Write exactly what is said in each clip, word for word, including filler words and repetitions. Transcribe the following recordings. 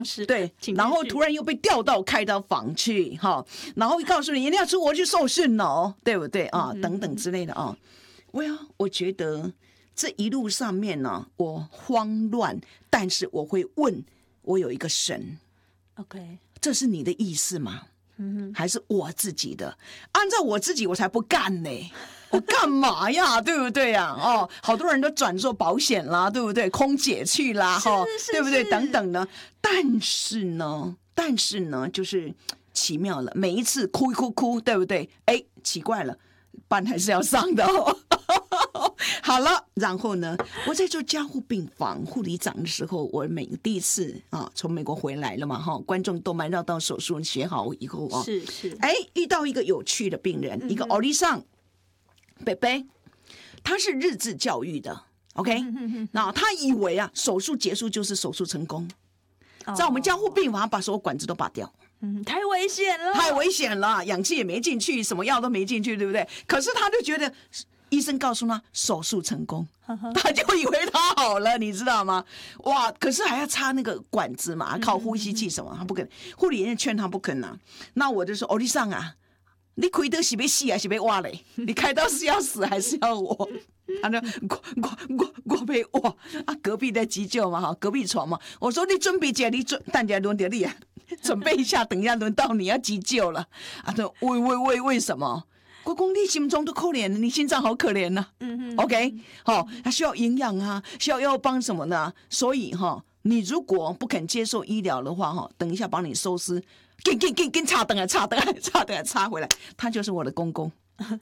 是对，然后突然又被调到开刀房去哈，然后告诉你一定要出国去受训哦，对不对啊？等等之类的啊。我呀，我觉得这一路上面呢，我慌乱，但是我会问，我有一个神 ，OK， 这是你的意思吗？嗯，还是我自己的？按照我自己，我才不干呢。我干嘛呀？对不对呀？哦，好多人都转做保险啦，对不对？空姐去啦，哈，对不对？等等呢。但是呢，但是呢，就是奇妙了。每一次哭一哭哭，对不对？哎，奇怪了，班还是要上的哦。好了，然后呢，我在做加护病房护理长的时候，我每第一次啊，从美国回来了嘛，哈，观众动脉绕道手术学好以后啊， 是是， 哎，遇到一个有趣的病人，一个奥利桑。贝贝，他是日治教育的 ，OK， 那他以为啊，手术结束就是手术成功，在我们加护病房把所有管子都拔掉， 嗯，太危险了， 太危险了，氧气也没进去，什么药都没进去，对不对？可是他就觉得医生告诉他手术成功，他就以为他好了，你知道吗？哇！可是还要插那个管子嘛，靠呼吸器什么，他不肯，护理人劝他不肯啊。那我就说，欧丽桑啊。你开刀是要死还是要活嘞？你开刀是要死还是要活？他说我我我我要活啊！隔壁在急救嘛，哈，隔壁床嘛。我说你准备一下，你准，等下轮到你啊，准备一下，等一下轮到你要急救了。啊，说为为为为什么？我讲你心中都可怜，你心脏好可怜呐、啊。嗯嗯 ，OK， 好、哦，他需要营养啊，需要要帮什么呢？所以哈、哦，你如果不肯接受医疗的话，哈，等一下帮你收尸。给给给给插灯啊，插灯啊，插灯啊，插回来，他就是我的公公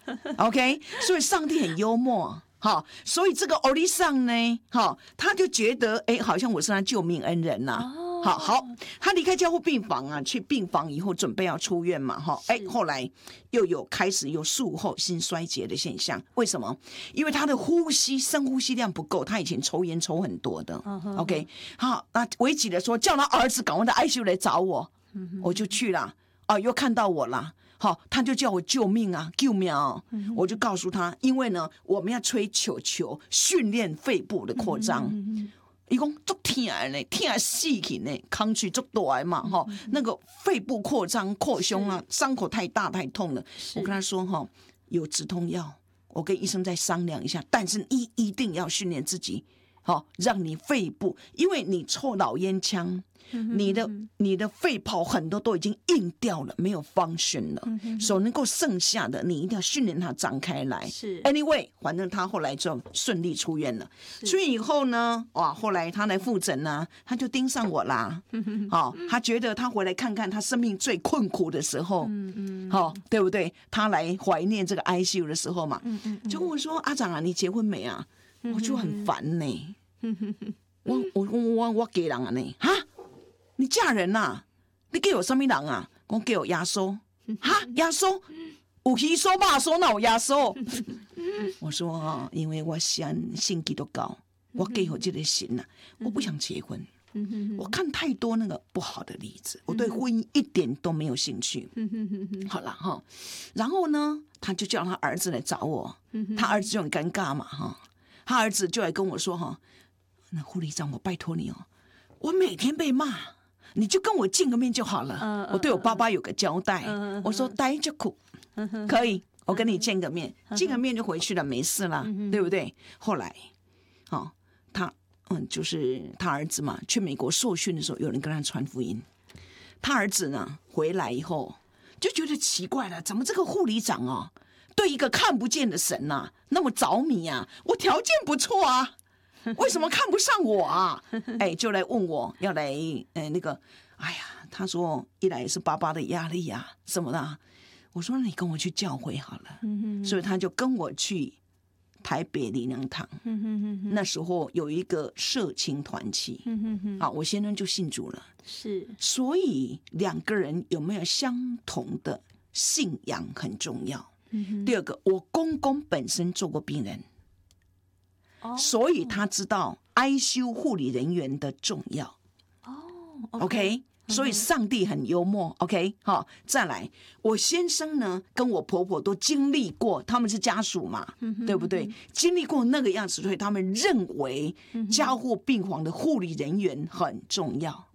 ，OK， 所以上帝很幽默，好，所以这个欧丽桑呢，好，他就觉得，哎，好像我是他救命恩人呐、啊，好好，他离开加护病房啊，去病房以后准备要出院嘛，哈，哎，后来又有开始有术后心衰竭的现象，为什么？因为他的呼吸深呼吸量不够，他以前抽烟抽很多的 ，OK， 好，那危急的说叫他儿子赶快到 I C U 来找我。我就去了啊，又看到我了，好，他就叫我救命啊，救命啊！我就告诉他，因为呢，我们要吹球球训练肺部的扩张。伊讲足痛呢，痛死去呢，空气足大嘛，哈，那个肺部扩张扩胸啊，伤口太大太痛了。我跟他说哈，有止痛药，我跟医生再商量一下，但是你一定要训练自己。好，让你肺部，因为你抽老烟枪，你的你的肺泡很多都已经硬掉了，没有 function 了，所以能够剩下的你一定要训练它张开来。 是 ，anyway， 反正他后来就顺利出院了。出院以后呢，哇，后来他来复诊呢，他就盯上我啦。好、哦，他觉得他回来看看他生命最困苦的时候，嗯嗯，好、哦，对不对？他来怀念这个 I C U 的时候嘛，嗯嗯，就跟我说：“阿长啊，你结婚没啊？”我就很烦呢、欸。我我我我嫁人啊呢？哈，你嫁人啊？你嫁我什么人啊？我嫁我耶稣。哈，耶稣有鱼酥肉酥，哪有耶稣？我说啊，因为我信信基督教，我嫁我这个神啊，我不想结婚。我看太多那个不好的例子，我对婚姻一点都没有兴趣。好了哈，然后呢，他就叫他儿子来找我，他儿子就很尴尬嘛哈。他儿子就来跟我说哈，那护理长，我拜托你哦，我每天被骂，你就跟我见个面就好了。嗯嗯、我对我爸爸有个交代。嗯、我说待就苦，可以，我跟你见个面，见个面就回去了，没事了，嗯、对不对？后来，哦，他嗯，就是他儿子嘛，去美国受训的时候，有人跟他传福音。他儿子呢回来以后就觉得奇怪了，怎么这个护理长哦？对一个看不见的神呐、啊，那么着迷啊！我条件不错啊，为什么看不上我啊？哎，就来问我要来，哎，那个，哎呀，他说一来是爸爸的压力啊，什么的、啊。我说你跟我去教会好了，嗯、所以他就跟我去台北灵粮堂。嗯、那时候有一个社青团契，嗯、啊，我先生就信主了。 是，所以两个人有没有相同的信仰很重要。第二个，我公公本身做过病人，哦、所以他知道 I C U 护理人员的重要。哦 ，OK，, okay?、嗯、所以上帝很幽默。OK， 好，再来，我先生呢跟我婆婆都经历过，他们是家属嘛，嗯、对不对？经历过那个样子，所以他们认为加护病房的护理人员很重要。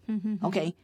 嗯哼 OK，